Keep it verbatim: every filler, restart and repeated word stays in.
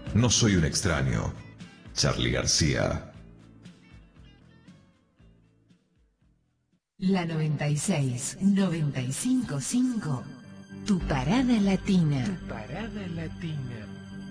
No soy un extraño. Charly García. La noventa y seis, noventa y cinco punto cinco. Tu parada latina. Tu parada latina.